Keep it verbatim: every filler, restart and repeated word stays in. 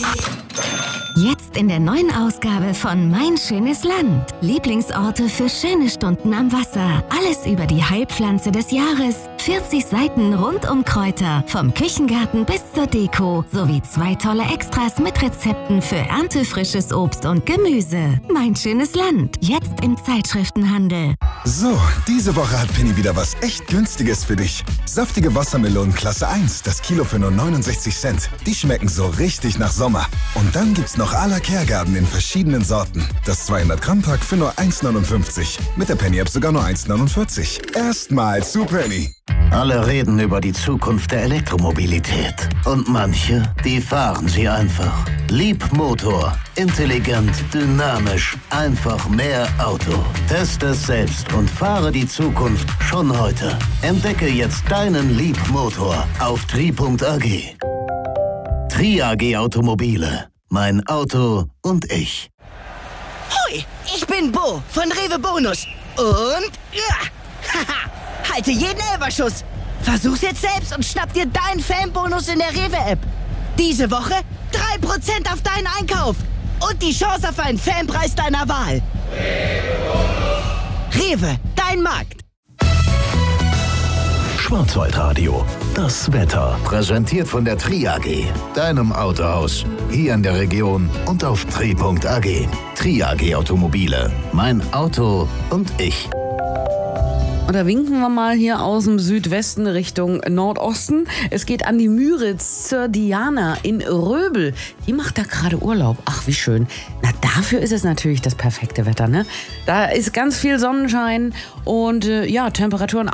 Jetzt in der neuen Ausgabe von Mein schönes Land. Lieblingsorte für schöne Stunden am Wasser. Alles über die Heilpflanze des Jahres. vierzig Seiten rund um Kräuter. Vom Küchengarten bis zur Deko. Sowie zwei tolle Extras mit Rezepten für erntefrisches Obst und Gemüse. Mein schönes Land. Jetzt im Zeitschriftenhandel. So, diese Woche hat Penny wieder was echt Günstiges für dich. Saftige Wassermelonen Klasse eins, das Kilo für nur neunundsechzig Cent. Die schmecken so richtig nach Sommer. Und dann gibt's noch à la Kergarten in verschiedenen Sorten. Das zweihundert Gramm Pack für nur eins neunundfünfzig. Mit der Penny App sogar nur eins neunundvierzig. Erstmal zu Penny. Alle reden über die Zukunft der Elektromobilität. Und manche, die fahren sie einfach. Leapmotor. Intelligent, dynamisch, einfach mehr Auto. Teste es selbst und fahre die Zukunft schon heute. Entdecke jetzt deinen Leapmotor auf tri punkt a g. Tri A G Automobile. Mein Auto und ich. Hui, ich bin Bo von Rewe Bonus. Und ja, haha, halte jeden Elferschuss. Versuch's jetzt selbst und schnapp dir deinen Fanbonus in der Rewe-App. Diese Woche drei Prozent auf deinen Einkauf. Und die Chance auf einen Fanpreis deiner Wahl. Rewe, dein Markt. Schwarzwaldradio. Das Wetter. Präsentiert von der Tri A G. Deinem Autohaus. Hier in der Region und auf tri punkt a g. Tri A G Automobile. Mein Auto und ich. Und da winken wir mal hier aus dem Südwesten Richtung Nordosten. Es geht an die Müritz zur Diana in Röbel. Die macht da gerade Urlaub. Ach, wie schön. Na, dafür ist es natürlich das perfekte Wetter, ne? Da ist ganz viel Sonnenschein und äh, ja, Temperaturen